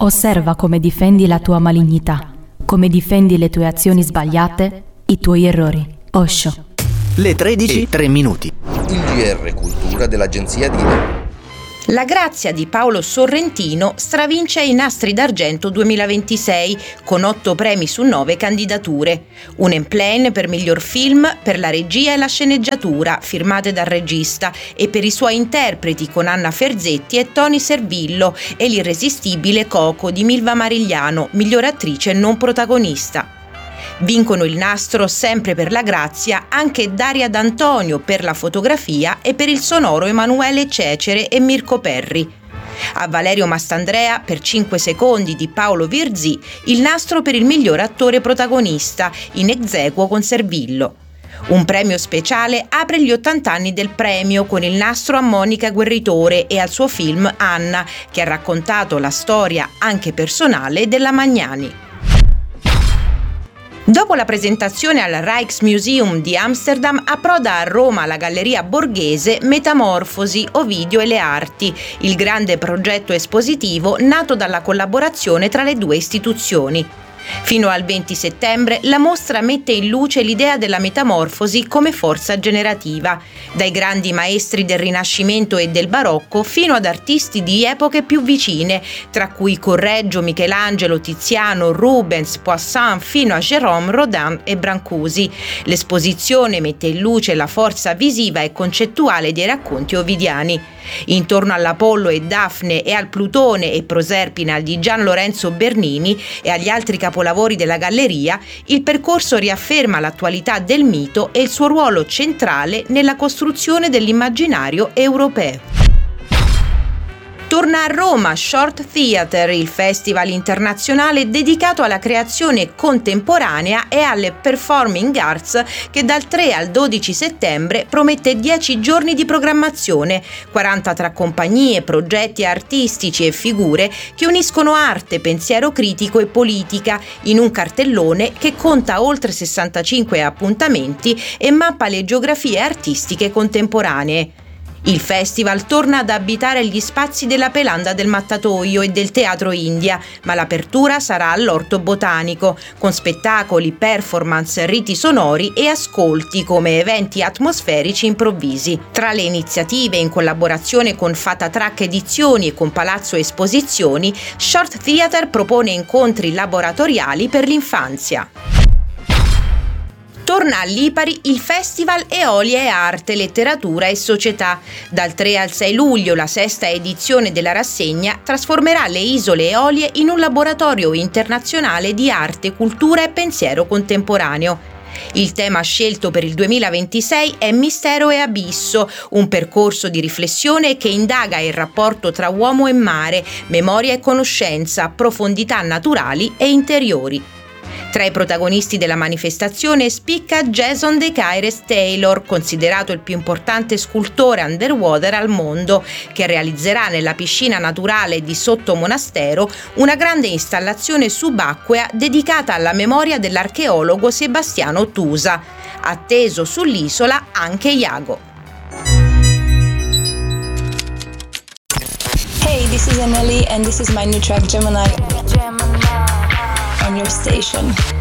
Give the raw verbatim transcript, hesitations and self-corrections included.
Osserva come difendi la tua malignità, come difendi le tue azioni sbagliate, i tuoi errori. Osho. Le tredici e tre minuti. Il G R Cultura dell'agenzia Dire. La Grazia di Paolo Sorrentino stravince i Nastri d'Argento duemilaventisei con otto premi su nove candidature. Un en plein per miglior film, per la regia e la sceneggiatura firmate dal regista e per i suoi interpreti con Anna Ferzetti e Toni Servillo e l'irresistibile Coco di Milva Marigliano, miglior attrice non protagonista. Vincono il nastro sempre per la Grazia anche Daria D'Antonio per la fotografia e per il sonoro Emanuele Cecere e Mirko Perri. A Valerio Mastandrea per cinque secondi di Paolo Virzì il nastro per il miglior attore protagonista, in ex aequo con Servillo. Un premio speciale apre gli ottanta anni del premio con il nastro a Monica Guerritore e al suo film Anna, che ha raccontato la storia anche personale della Magnani. Dopo la presentazione al Rijksmuseum di Amsterdam, approda a Roma la Galleria Borghese Metamorfosi, Ovidio e le Arti, il grande progetto espositivo nato dalla collaborazione tra le due istituzioni. Fino al venti settembre la mostra mette in luce l'idea della metamorfosi come forza generativa, dai grandi maestri del Rinascimento e del Barocco fino ad artisti di epoche più vicine, tra cui Correggio, Michelangelo, Tiziano, Rubens, Poussin fino a Jérôme, Rodin e Brancusi. L'esposizione mette in luce la forza visiva e concettuale dei racconti ovidiani. Intorno all'Apollo e Dafne e al Plutone e Proserpina di Gian Lorenzo Bernini e agli altri capolavori della galleria, il percorso riafferma l'attualità del mito e il suo ruolo centrale nella costruzione dell'immaginario europeo. Torna a Roma Short Theatre, il festival internazionale dedicato alla creazione contemporanea e alle performing arts che dal tre al dodici settembre promette dieci giorni di programmazione, quaranta tra compagnie, progetti artistici e figure che uniscono arte, pensiero critico e politica in un cartellone che conta oltre sessantacinque appuntamenti e mappa le geografie artistiche contemporanee. Il festival torna ad abitare gli spazi della Pelanda del Mattatoio e del Teatro India, ma l'apertura sarà all'Orto Botanico, con spettacoli, performance, riti sonori e ascolti come eventi atmosferici improvvisi. Tra le iniziative, in collaborazione con Fata Track Edizioni e con Palazzo Esposizioni, Short Theatre propone incontri laboratoriali per l'infanzia. Torna a Lipari il Festival Eolia e Arte, Letteratura e Società. Dal tre al sei luglio la sesta edizione della rassegna trasformerà le isole Eolie in un laboratorio internazionale di arte, cultura e pensiero contemporaneo. Il tema scelto per il duemilaventisei è Mistero e Abisso, un percorso di riflessione che indaga il rapporto tra uomo e mare, memoria e conoscenza, profondità naturali e interiori. Tra i protagonisti della manifestazione spicca Jason De Caires Taylor, considerato il più importante scultore underwater al mondo, che realizzerà nella piscina naturale di Sotto Monastero una grande installazione subacquea dedicata alla memoria dell'archeologo Sebastiano Tusa. Atteso sull'isola anche Iago. Hey, this is Anneli and this is my new track Gemini. Gemini. On your station.